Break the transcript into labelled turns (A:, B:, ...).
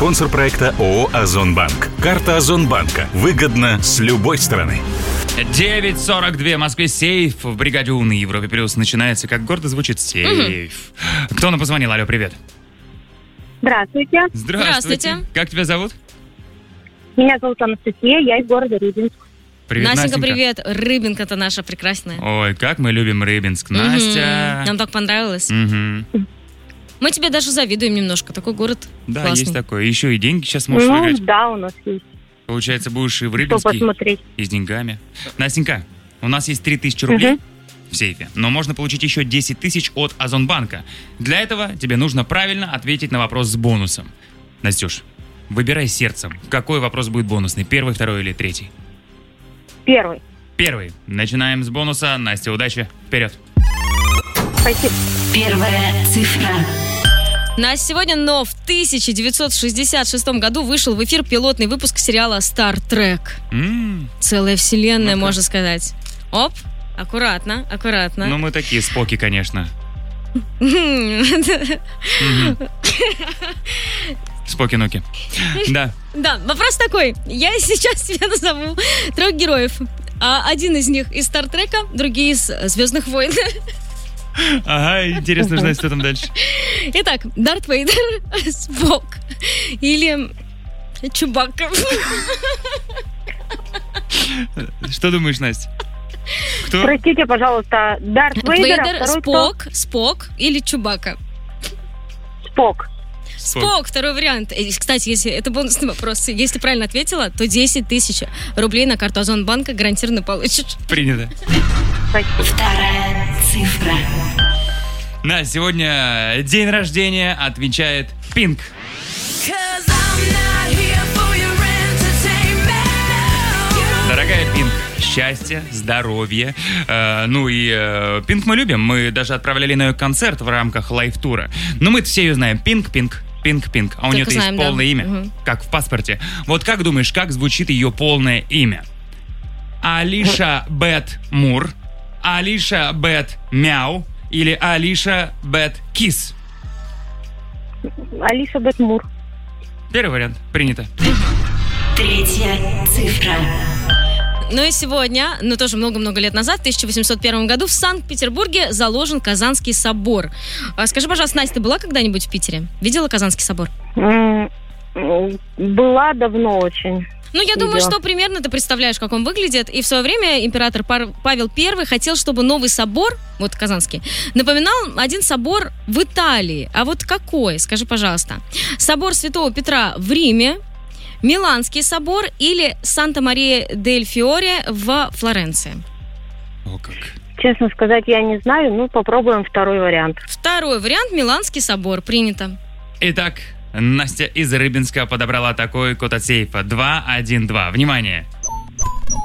A: Спонсор проекта ООО «Озонбанк». Карта Озонбанка. Выгодно с любой стороны.
B: 9:42 в Москве. Сейф в бригаде У на Европе Плюс начинается. Как гордо звучит сейф. Кто нам позвонил? Алло, привет.
C: Здравствуйте.
B: Здравствуйте. Как тебя зовут?
C: Меня зовут Анастасия, я из города Рыбинск.
B: Привет,
D: Настенька,
B: Настенька.
D: привет. Рыбинка-то наша прекрасная.
B: Ой, как мы любим Рыбинск. Настя.
D: Нам так понравилось.
B: Мгм.
D: Мы тебе даже завидуем немножко. Такой город
B: Да,
D: классный.
B: есть такое. Еще и деньги сейчас можешь
C: Ну,
B: выиграть.
C: да, у нас есть.
B: Получается, будешь и в
C: Что
B: Рыбинске,
C: посмотреть.
B: и с деньгами. Настенька, у нас есть 3000 рублей
C: Мгм.
B: в сейфе, но можно получить еще 10 тысяч от Озонбанка. Для этого тебе нужно правильно ответить на вопрос с бонусом. Настюш, выбирай сердцем, какой вопрос будет бонусный, первый, второй или третий?
C: Первый.
B: Первый. Начинаем с бонуса. Настя, удачи. Вперед.
C: Спасибо.
E: Первая цифра.
D: Настя, сегодня, но в 1966 году вышел в эфир пилотный выпуск сериала «Стар Трек». Целая вселенная,
B: Ну-ка.
D: можно сказать. Оп, аккуратно, аккуратно.
B: Ну, мы такие споки, конечно. Споки-нуки. Да.
D: Да, вопрос такой. Я сейчас тебе назову 3 героев. Один из них из «Стартрека», другие из «Звездных войн».
B: Ага, интересно узнать, что там дальше.
D: Итак, Дарт Вейдер, Спок или Чубакка.
B: Что думаешь, Настя? Кто?
C: Простите, пожалуйста, Дарт Вейдер, а
D: Вейдер,
C: второй
D: Спок или Чубакка.
C: кто? Спок.
D: Спок, второй вариант. И, кстати, если это бонусный вопрос. Если правильно ответила, то 10 тысяч рублей на карту Озонбанка гарантированно получишь.
B: Принято.
E: Вторая цифра.
B: На сегодня день рождения отвечает Пинк. Дорогая Пинк, счастья, здоровья. Пинк мы любим. Мы даже отправляли на ее концерт в рамках лайв-тура. Но мы все ее знаем. Пинк. А у нее есть
D: знаем, да.
B: полное имя,
D: Мгм.
B: как в паспорте. Вот как думаешь, как звучит ее полное имя? Алиша Бет Мур, Алиша Бет Мяу или Алиша Бет Кис?
C: Алиша Бетмур.
B: Первый вариант. Принято.
E: Третья цифра.
D: Ну и сегодня, тоже много-много лет назад, в 1801 году в Санкт-Петербурге заложен Казанский собор. Скажи, пожалуйста, Настя, ты была когда-нибудь в Питере? Видела Казанский собор?
C: Была давно очень.
D: Я думаю,
C: Видела.
D: что примерно ты представляешь, как он выглядит. И в свое время император Павел I хотел, чтобы новый собор, вот Казанский, напоминал один собор в Италии. А вот какой? Скажи, пожалуйста. Собор Святого Петра в Риме, Миланский собор или Санта-Мария-дель-Фиоре в Флоренции?
B: О, как.
C: Честно сказать, я не знаю. Попробуем второй вариант.
D: Второй вариант – Миланский собор. Принято.
B: Итак, Настя из Рыбинска подобрала такой код от сейфа 212. Внимание!